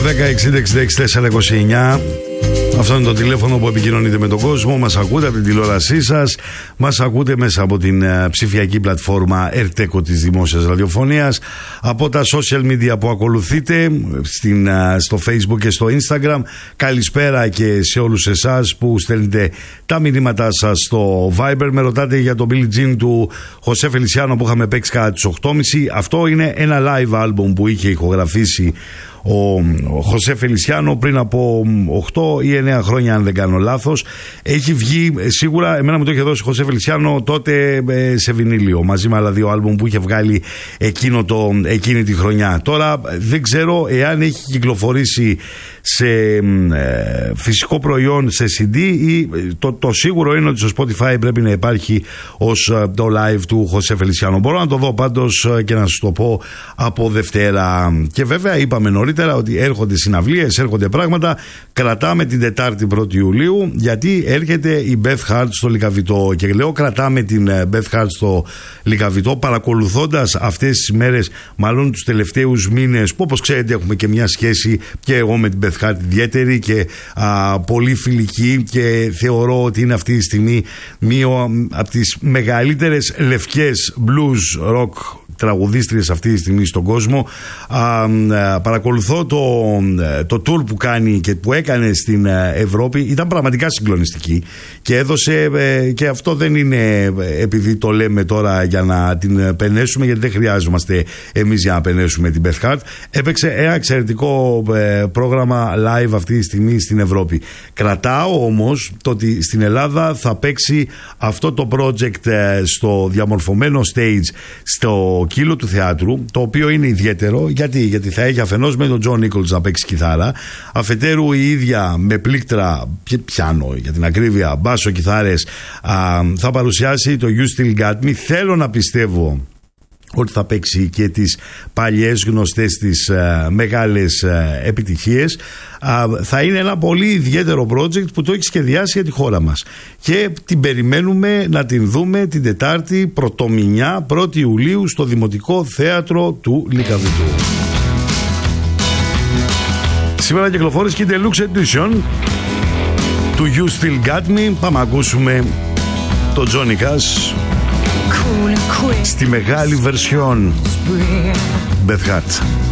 2-10-60-66-429. Αυτό είναι το τηλέφωνο που επικοινωνείτε με τον κόσμο. Μας ακούτε από την τηλεόρασή σας. Μας ακούτε μέσα από την ψηφιακή πλατφόρμα Ερτέκο της Δημόσιας Ραδιοφωνίας. Από τα social media που ακολουθείτε στο Facebook και στο Instagram. Καλησπέρα και σε όλους εσάς που στέλνετε τα μηνύματά σας στο Viber. Με ρωτάτε για το Billie Jean του Χωσέ Φελισιάνο που είχαμε παίξει κατά τις 8.30. Αυτό είναι ένα live album που είχε ηχογραφήσει ο Χωσέ Φελισιάνο πριν από 8 ή 9 χρόνια, αν δεν κάνω λάθος. Έχει βγει, σίγουρα εμένα μου το είχε δώσει ο Χωσέ Φελισιάνο τότε σε βινίλιο, μαζί με άλλα δύο άλμπουμ που είχε βγάλει εκείνη τη χρονιά. Τώρα δεν ξέρω εάν έχει κυκλοφορήσει σε φυσικό προϊόν, σε CD, ή το σίγουρο είναι ότι στο Spotify πρέπει να υπάρχει ως το live του Χωσέ Φελισιάνο. Μπορώ να το δω πάντως και να σας το πω από Δευτέρα. Και βέβαια είπαμε νωρίτερα ότι έρχονται συναυλίες, έρχονται πράγματα. Κρατάμε την Τετάρτη 1η Ιουλίου, γιατί έρχεται η Beth Hart στο Λυκαβητό. Και λέω κρατάμε την Beth Hart στο Λυκαβητό παρακολουθώντας αυτές τις μέρες, μάλλον τους τελευταίους μήνες, που όπως ξέρετε έχουμε και μια σχέση και εγώ με την Beth Hart ιδιαίτερη και πολύ φιλική, και θεωρώ ότι είναι αυτή τη στιγμή μία από τις μεγαλύτερες λευκές blues rock τραγουδίστριες αυτή τη στιγμή στον κόσμο. Παρακολουθώ το tour που κάνει και που έκανε στην Ευρώπη. Ήταν πραγματικά συγκλονιστική και έδωσε, και αυτό δεν είναι επειδή το λέμε τώρα για να την πενέσουμε, γιατί δεν χρειάζομαστε εμείς για να πενέσουμε την Beth Hart. Έπαιξε ένα εξαιρετικό πρόγραμμα live αυτή τη στιγμή στην Ευρώπη. Κρατάω όμως το ότι στην Ελλάδα θα παίξει αυτό το project στο διαμορφωμένο stage στο Κύλο του Θεάτρου, το οποίο είναι ιδιαίτερο. Γιατί θα έχει αφενός με τον John Nichols να παίξει κιθάρα, αφετέρου η ίδια με πλήκτρα, πιάνο για την ακρίβεια, μπάσο, κιθάρες, θα παρουσιάσει το You Still Got Me. Θέλω να πιστεύω ότι θα παίξει και τις παλιές γνωστές τις μεγάλες επιτυχίες. Θα είναι ένα πολύ ιδιαίτερο project που το έχει σχεδιάσει για τη χώρα μας και την περιμένουμε να την δούμε την Τετάρτη πρωτομηνιά 1η Ιουλίου στο Δημοτικό Θέατρο του Λυκαβητού. Σήμερα κυκλοφόρησε και η Deluxe Edition του You Still Got Me. Πάμε να ακούσουμε το Johnny Cash στη μεγάλη βερσιόν Beth Hart.